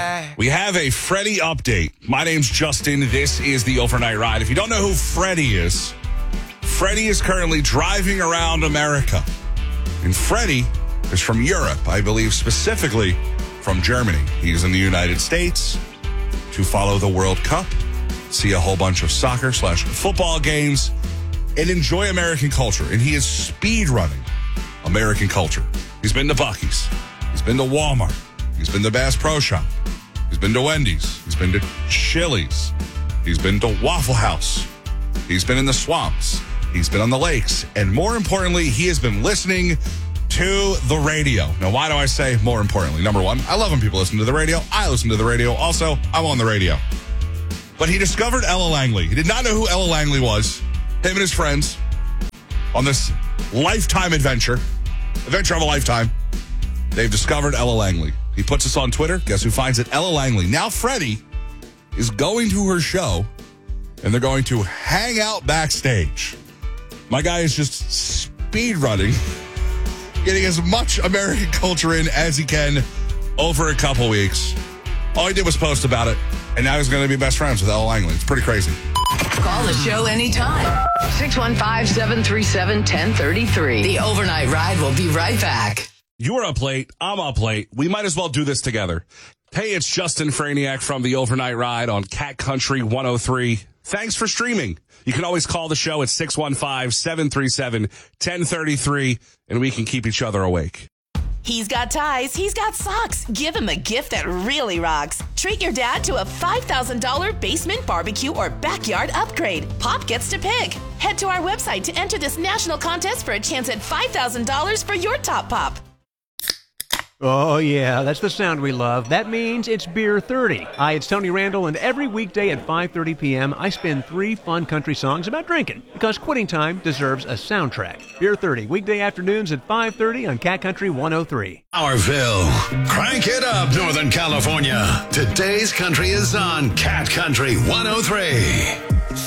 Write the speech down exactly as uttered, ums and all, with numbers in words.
We have a Freddie update. My name's Justin. This is the Overnight Ride. If you don't know who Freddie is, Freddie is currently driving around America. And Freddie is from Europe, I believe specifically from Germany. He's in the United States to follow the World Cup, see a whole bunch of soccer slash football games, and enjoy American culture. And he is speed running American culture. He's been to Buc-ee's. He's been to Walmart. He's been to Bass Pro Shop. He's been to Wendy's. He's been to Chili's. He's been to Waffle House. He's been in the swamps. He's been on the lakes. And more importantly, he has been listening to the radio. Now, why do I say more importantly? Number one, I love when people listen to the radio. I listen to the radio. Also, I'm on the radio. But he discovered Ella Langley. He did not know who Ella Langley was. Him and his friends on this lifetime adventure, adventure of a lifetime, they've discovered Ella Langley. He puts us on Twitter. Guess who finds it? Ella Langley. Now Freddie is going to her show, and they're going to hang out backstage. My guy is just speed running, getting as much American culture in as he can over a couple weeks. All he did was post about it, and now he's going to be best friends with Ella Langley. It's pretty crazy. Call the show anytime. six one five, seven three seven, one zero three three. The Overnight Ride will be right back. You're up late. I'm up late. We might as well do this together. Hey, it's Justin Franiak from the Overnight Ride on Cat Country one oh three. Thanks for streaming. You can always call the show at six one five, seven three seven, one zero three three, and we can keep each other awake. He's got ties, he's got socks. Give him a gift that really rocks. Treat your dad to a five thousand dollars basement barbecue or backyard upgrade. Pop gets to pick. Head to our website to enter this national contest for a chance at five thousand dollars for your top pop. Oh, yeah, that's the sound we love. That means it's Beer thirty. Hi, it's Tony Randall, and every weekday at five thirty p.m., I spin three fun country songs about drinking, because quitting time deserves a soundtrack. Beer thirty, weekday afternoons at five thirty on Cat Country one oh three. Powerville. Crank it up, Northern California. Today's country is on Cat Country one oh three.